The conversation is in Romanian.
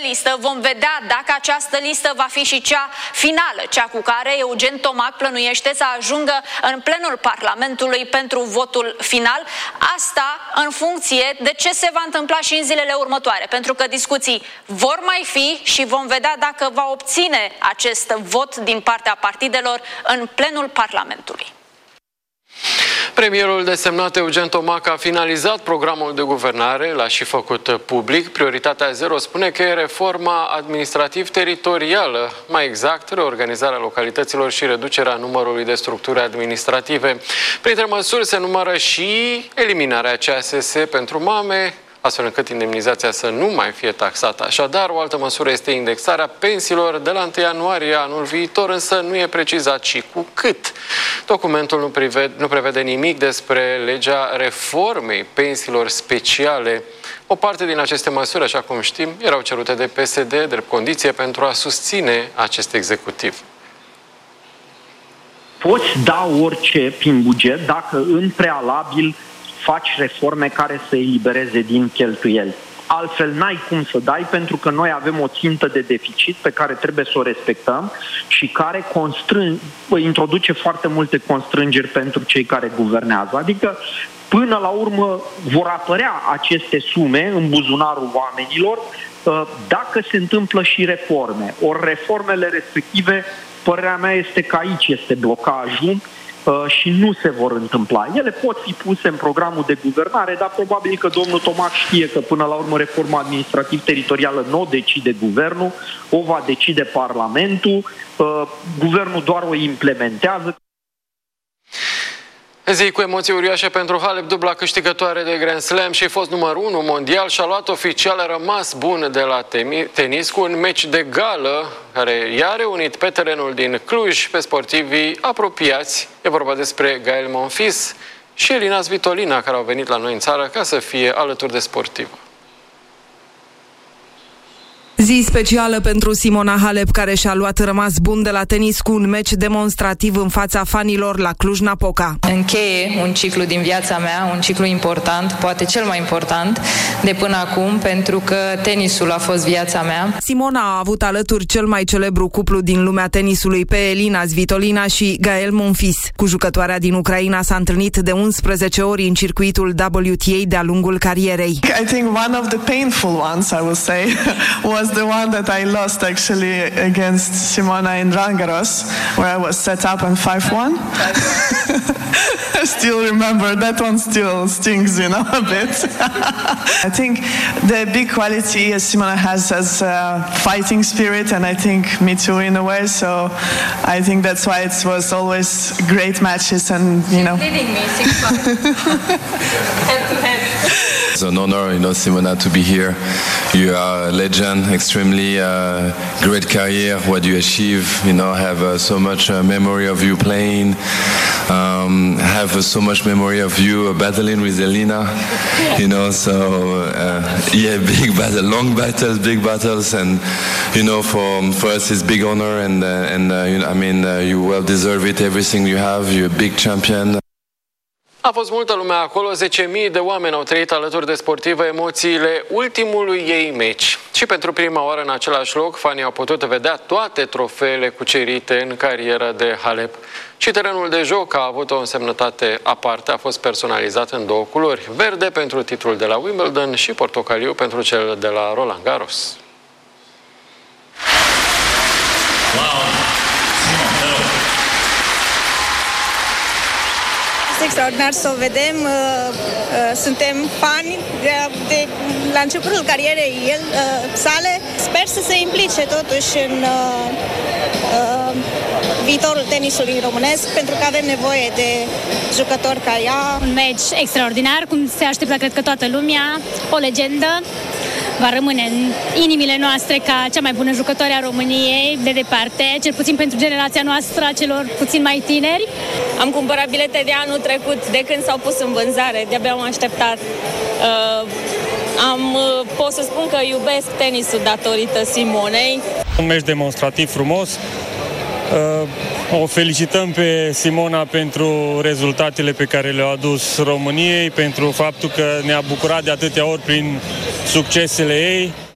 listă. Vom vedea dacă această listă va fi și cea finală, cea cu care Eugen Tomac plănuiește să ajungă în plenul Parlamentului pentru votul final. Asta în funcție de ce se va întâmpla și în zilele următoare, pentru că discuții vor mai fi și vom vedea dacă va obține acest vot din partea partidelor în plenul Parlamentului. Premierul desemnat Eugen Tomac a finalizat programul de guvernare, l-a și făcut public. Prioritatea zero spune că e reforma administrativ-teritorială, mai exact reorganizarea localităților și reducerea numărului de structuri administrative. Printre măsuri se numără și eliminarea CASS pentru mame, astfel încât indemnizația să nu mai fie taxată. Așadar, o altă măsură este indexarea pensiilor de la 1 ianuarie anul viitor, însă nu e precizat și cu cât. Documentul nu prevede nimic despre legea reformei pensiilor speciale. O parte din aceste măsuri, așa cum știm, erau cerute de PSD, drept condiție pentru a susține acest executiv. Poți da orice prin buget dacă în prealabil faci reforme care să elibereze din cheltuieli. Altfel n-ai cum să dai, pentru că noi avem o țintă de deficit pe care trebuie să o respectăm și care introduce foarte multe constrângeri pentru cei care guvernează. Adică, până la urmă, vor apărea aceste sume în buzunarul oamenilor dacă se întâmplă și reforme. Ori reformele respective, părerea mea este că aici este blocajul și nu se vor întâmpla. Ele pot fi puse în programul de guvernare, dar probabil că domnul Tomac știe că până la urmă reforma administrativ-teritorială nu o decide guvernul, o va decide Parlamentul, guvernul doar o implementează. Zi cu emoții uriașe pentru Halep, dubla câștigătoare de Grand Slam și fost numărul 1 mondial, și-a luat oficial rămas bun de la tenis cu un meci de gală care i-a reunit pe terenul din Cluj pe sportivii apropiați. E vorba despre Gael Monfils și Elina Svitolina, care au venit la noi în țară ca să fie alături de sportivă. Zi specială pentru Simona Halep, care și-a luat rămas bun de la tenis cu un meci demonstrativ în fața fanilor la Cluj-Napoca. Încheie un ciclu din viața mea, un ciclu important, poate cel mai important de până acum, pentru că tenisul a fost viața mea. Simona a avut alături cel mai celebru cuplu din lumea tenisului, pe Elina Svitolina și Gael Monfils. Cu jucătoarea din Ucraina s-a întâlnit de 11 ori în circuitul WTA de-a lungul carierei. I think one of the painful ones, I will say, was the one that I lost actually against Simona in Roland Garros, where I was set up in 5-1. I still remember that one, still stings, you know, a bit. I think the big quality Simona has as fighting spirit, and I think me too in a way. So I think that's why it was always great matches, and you know. She's leading me 6-5. Head to head. It's an honor, you know, Simona, to be here. You are a legend, extremely great career, what you achieve, you know, have so much memory of you playing, have so much memory of you battling with Elina, you know, so yeah, big battle, long battles, big battles, and you know, for us it's big honor, and you know, I mean, you well deserve it, everything you have, you're a big champion. A fost multă lume acolo, 10.000 de oameni au trăit alături de sportivă emoțiile ultimului ei meci. Și pentru prima oară în același loc, fanii au putut vedea toate trofeele cucerite în cariera de Halep. Și terenul de joc a avut o însemnătate aparte, a fost personalizat în două culori, verde pentru titlul de la Wimbledon și portocaliu pentru cel de la Roland Garros. Este extraordinar să o vedem, suntem fani la începutul carierei sale. Sper să se implice totuși în viitorul tenisului românesc, pentru că avem nevoie de jucători ca ea. Un meci extraordinar, cum se aștepta, cred că toată lumea, o legendă. Va rămâne în inimile noastre ca cea mai bună jucătoare a României, de departe, cel puțin pentru generația noastră, a celor puțin mai tineri. Am cumpărat bilete de anul trecut, de când s-au pus în vânzare, de-abia am așteptat. Pot să spun că iubesc tenisul datorită Simonei. Un meci demonstrativ frumos. O felicităm pe Simona pentru rezultatele pe care le-au adus României, pentru faptul că ne-a bucurat de atâtea ori prin succesele ei.